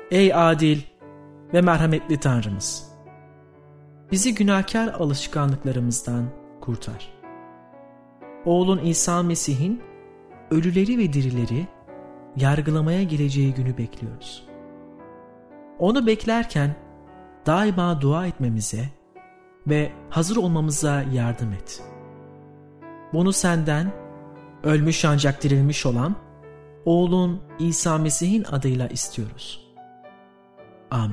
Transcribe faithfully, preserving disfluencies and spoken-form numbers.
Ey adil ve merhametli Tanrımız! Bizi günahkar alışkanlıklarımızdan kurtar. Oğlun İsa Mesih'in ölüleri ve dirileri yargılamaya geleceği günü bekliyoruz. Onu beklerken daima dua etmemize ve hazır olmamıza yardım et. Bunu senden, ölmüş ancak dirilmiş olan oğlun İsa Mesih'in adıyla istiyoruz.